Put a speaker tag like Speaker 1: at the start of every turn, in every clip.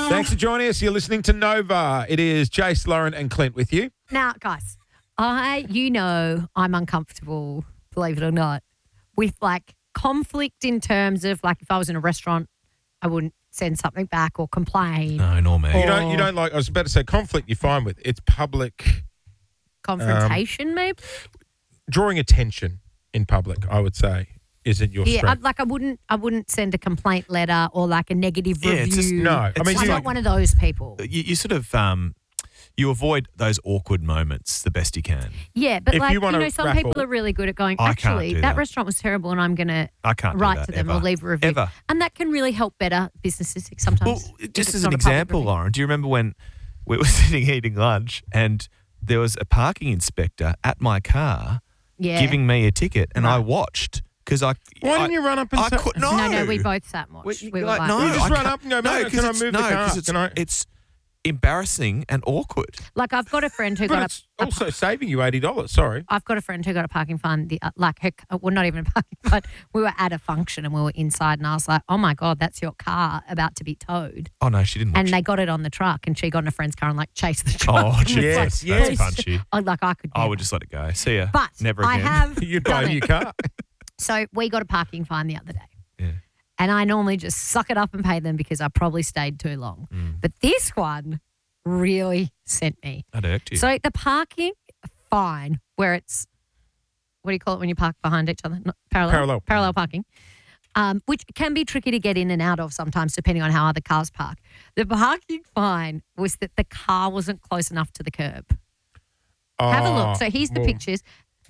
Speaker 1: Thanks for joining us. You're listening to Nova. It is Jace, Lauren and Clint with you.
Speaker 2: Now, guys, I'm uncomfortable, believe it or not, with like conflict in terms of like if I was in a restaurant, I wouldn't send something back or complain.
Speaker 3: No, nor me.
Speaker 1: You don't like, I was about to say conflict you're fine with. It's public.
Speaker 2: Confrontation, maybe?
Speaker 1: Drawing attention in public, I would say, isn't your strength.
Speaker 2: I wouldn't send a complaint letter or like a negative review.
Speaker 3: It's just,
Speaker 1: no.
Speaker 3: I mean,
Speaker 2: I'm not one of those people.
Speaker 3: You sort of you avoid those awkward moments the best you can.
Speaker 2: Yeah, but
Speaker 1: If
Speaker 2: like,
Speaker 1: you wanna
Speaker 2: some
Speaker 1: raffle-
Speaker 2: people are really good at going,
Speaker 3: I can't
Speaker 2: actually,
Speaker 3: do
Speaker 2: that
Speaker 3: that.
Speaker 2: restaurant was terrible and I'm going to
Speaker 3: I can't do
Speaker 2: write
Speaker 3: that
Speaker 2: to them
Speaker 3: ever.
Speaker 2: or leave a review.
Speaker 3: Ever.
Speaker 2: And that can really help better businesses sometimes.
Speaker 3: Well,
Speaker 2: if
Speaker 3: just
Speaker 2: it's
Speaker 3: as
Speaker 2: not
Speaker 3: an
Speaker 2: a public
Speaker 3: example,
Speaker 2: review.
Speaker 3: Lauren, do you remember when we were sitting eating lunch and there was a parking inspector at my car giving me a ticket and I watched because
Speaker 1: Why didn't you run up and say?
Speaker 2: No, we both sat and watched.
Speaker 3: Wait,
Speaker 2: We were
Speaker 3: like,
Speaker 2: like,
Speaker 3: no,
Speaker 1: You just
Speaker 3: I
Speaker 1: run
Speaker 3: can't-
Speaker 1: up and go,
Speaker 3: no,
Speaker 1: mate, can I move the car?
Speaker 3: 'cause
Speaker 1: Can I?
Speaker 3: it's embarrassing and awkward.
Speaker 2: like I've got a friend who
Speaker 1: But
Speaker 2: got
Speaker 1: it's also saving you $80. Sorry.
Speaker 2: I've got a friend who got a parking fine. Not even a parking fine. We were at a function and we were inside, and I was like, "Oh my god, that's your car about to be towed."
Speaker 3: Oh no, she didn't.
Speaker 2: And
Speaker 3: watch
Speaker 2: they got it on the truck, and she got in a friend's car and like chased the truck.
Speaker 3: Oh,
Speaker 2: And
Speaker 3: gee,
Speaker 2: was
Speaker 1: yes,
Speaker 2: like,
Speaker 1: yes.
Speaker 2: "Please."
Speaker 3: That's punchy.
Speaker 2: I could.
Speaker 3: I
Speaker 2: Never.
Speaker 3: would just let it go. See ya.
Speaker 2: But
Speaker 3: never again.
Speaker 2: I have
Speaker 1: You'd
Speaker 2: done
Speaker 1: buy
Speaker 2: it.
Speaker 1: your car.
Speaker 2: So we got a parking fine the other day.
Speaker 3: Yeah.
Speaker 2: And I normally just suck it up and pay them because I probably stayed too long. But this one really sent me.
Speaker 3: That irked you.
Speaker 2: So the parking fine, where it's, what do you call it when you park behind each other? Not parallel parking, which can be tricky to get in and out of sometimes depending on how other cars park. The parking fine was that the car wasn't close enough to the curb. Have a look. So here's the pictures.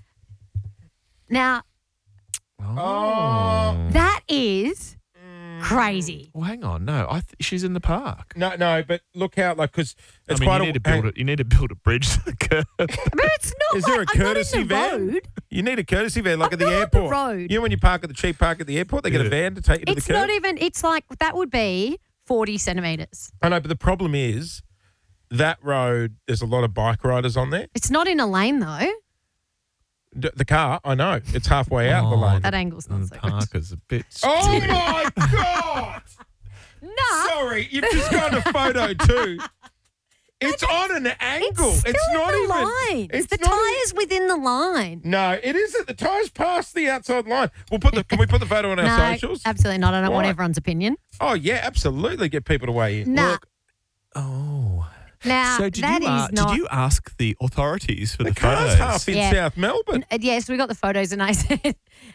Speaker 2: Now, that is crazy.
Speaker 3: Well, hang on. No, she's in the park.
Speaker 1: No, but look how, because it's
Speaker 3: I mean,
Speaker 1: quite
Speaker 3: you need to build a bridge to the curb.
Speaker 2: But it's not
Speaker 1: Is
Speaker 2: like
Speaker 1: there a
Speaker 2: I'm not
Speaker 1: courtesy
Speaker 2: in the
Speaker 1: van?
Speaker 2: road.
Speaker 1: You need a courtesy van, like
Speaker 2: I'm
Speaker 1: at the
Speaker 2: not on the
Speaker 1: airport.
Speaker 2: road.
Speaker 1: You know when you park at the cheap park at the airport, they get a
Speaker 3: Yeah.
Speaker 1: van to take you to
Speaker 2: It's
Speaker 1: the curb?
Speaker 2: not even, it's like, that would be 40 centimetres.
Speaker 1: I know, but the problem is that road, there's a lot of bike riders on there.
Speaker 2: It's not in a lane though.
Speaker 1: The car, I know, it's halfway out the lane.
Speaker 2: That angle's not
Speaker 3: The
Speaker 2: so good.
Speaker 3: park is a bit.
Speaker 1: Oh, my God!
Speaker 2: Nah.
Speaker 1: Sorry, you've just got a photo too. It's on an angle.
Speaker 2: It's still
Speaker 1: not
Speaker 2: in the
Speaker 1: even.
Speaker 2: line.
Speaker 1: It's
Speaker 2: The
Speaker 1: not
Speaker 2: tyre's within the line.
Speaker 1: No, it isn't. The tire's past the outside line. Can we put the photo on our
Speaker 2: No,
Speaker 1: socials?
Speaker 2: absolutely not. I don't want
Speaker 1: Why?
Speaker 2: everyone's opinion.
Speaker 1: Oh, yeah, absolutely. Get people to weigh in.
Speaker 2: Nah.
Speaker 1: Look,
Speaker 3: Oh.
Speaker 2: Now,
Speaker 3: So
Speaker 2: that
Speaker 3: did
Speaker 2: is not.
Speaker 3: you ask the authorities for the,
Speaker 1: the car's
Speaker 3: photos?
Speaker 1: half in
Speaker 2: Yeah.
Speaker 1: South Melbourne.
Speaker 2: Yes, we got the photos, and I said,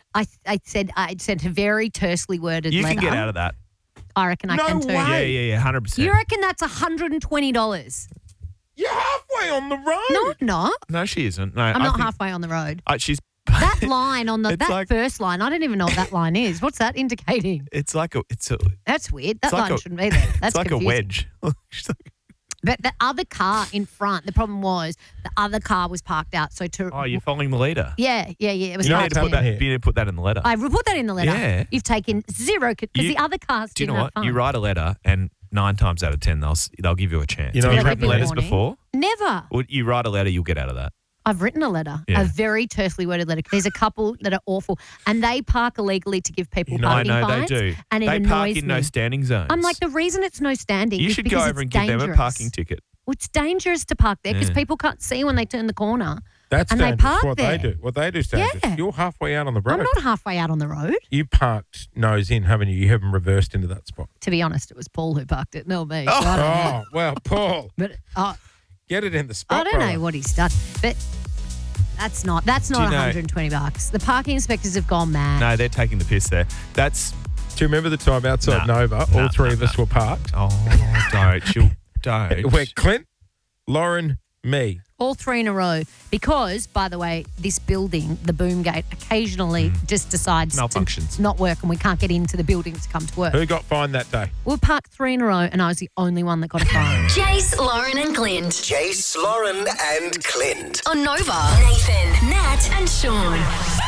Speaker 2: I sent a very tersely worded
Speaker 3: You
Speaker 2: letter.
Speaker 3: can get out of that.
Speaker 2: I reckon I
Speaker 1: No
Speaker 2: can too.
Speaker 1: way.
Speaker 3: Yeah, 100%.
Speaker 2: You reckon that's $120?
Speaker 1: You're halfway on the road.
Speaker 2: No, I'm not.
Speaker 3: No, she isn't. No,
Speaker 2: I'm
Speaker 3: I
Speaker 2: not
Speaker 3: think,
Speaker 2: halfway on the road.
Speaker 3: She's.
Speaker 2: That line on
Speaker 3: It's like-
Speaker 2: first line, I don't even know what that line is. What's that indicating?
Speaker 3: It's like a. It's a.
Speaker 2: That's weird. That
Speaker 3: It's like
Speaker 2: line
Speaker 3: a-
Speaker 2: shouldn't be there. That's
Speaker 3: it's like
Speaker 2: confusing.
Speaker 3: a wedge. She's like,
Speaker 2: But the other car in front, the problem was the other car was parked out. So
Speaker 3: oh, you're following the leader.
Speaker 2: yeah. It was
Speaker 1: You know
Speaker 2: parked
Speaker 1: what's
Speaker 3: Put
Speaker 2: there.
Speaker 3: that. You need to put that in the letter.
Speaker 2: I put that in the letter.
Speaker 3: Yeah.
Speaker 2: You've taken zero because
Speaker 3: You-
Speaker 2: the other cars
Speaker 3: Do you
Speaker 2: didn't
Speaker 3: know
Speaker 2: have
Speaker 3: what?
Speaker 2: fun.
Speaker 3: You write a letter, and 9 times out of 10, they'll give you a chance.
Speaker 1: You know
Speaker 3: Have you
Speaker 1: what?
Speaker 3: written
Speaker 2: Give you a
Speaker 3: letters
Speaker 2: warning.
Speaker 3: before?
Speaker 2: Never.
Speaker 3: Well, you write a letter, you'll get out of that.
Speaker 2: I've written a letter,
Speaker 3: Yeah.
Speaker 2: a very tersely worded letter. There's a couple that are awful, and they park illegally to give people
Speaker 3: I
Speaker 2: parking
Speaker 3: know
Speaker 2: fines.
Speaker 3: they do.
Speaker 2: And it
Speaker 3: They park
Speaker 2: annoys
Speaker 3: in
Speaker 2: me.
Speaker 3: no standing zones.
Speaker 2: I'm like, the reason it's no standing
Speaker 3: you
Speaker 2: is
Speaker 3: should
Speaker 2: because
Speaker 3: go
Speaker 2: it's
Speaker 3: over and give
Speaker 2: dangerous.
Speaker 3: them a parking ticket.
Speaker 2: Well, it's dangerous to park there because
Speaker 3: Yeah.
Speaker 2: people can't see when they turn the corner.
Speaker 1: That's
Speaker 2: And they
Speaker 1: dangerous.
Speaker 2: park
Speaker 1: What
Speaker 2: there.
Speaker 1: they do. What they do is dangerous.
Speaker 2: Yeah.
Speaker 1: You're halfway out on the road.
Speaker 2: I'm not halfway out on the road.
Speaker 1: You parked nose in, haven't you? You haven't reversed into that spot.
Speaker 2: To be honest, it was Paul who parked it, not me. So I don't know.
Speaker 1: Oh, well, Paul,
Speaker 2: But
Speaker 1: get it in the spot.
Speaker 2: I don't
Speaker 1: brother.
Speaker 2: know what he's done. But that's not
Speaker 3: you know-
Speaker 2: $120. The parking inspectors have gone mad.
Speaker 3: No, they're taking the piss there. That's.
Speaker 1: Do you remember the time outside
Speaker 3: No.
Speaker 1: Nova?
Speaker 3: No,
Speaker 1: All three
Speaker 3: no,
Speaker 1: of us were parked.
Speaker 3: Oh, don't.
Speaker 1: We're Clint, Lauren, me.
Speaker 2: All three in a row. Because, by the way, this building, the boom gate, occasionally just decides
Speaker 3: Malfunctions.
Speaker 2: to not work and we can't get into the building to come to work.
Speaker 1: Who got fined that day?
Speaker 2: We parked 3 in a row and I was the only one that got a fine.
Speaker 4: Jace, Lauren and Clint.
Speaker 5: Jace, Lauren and Clint.
Speaker 4: On Nova. Nathan, Nat and Sean.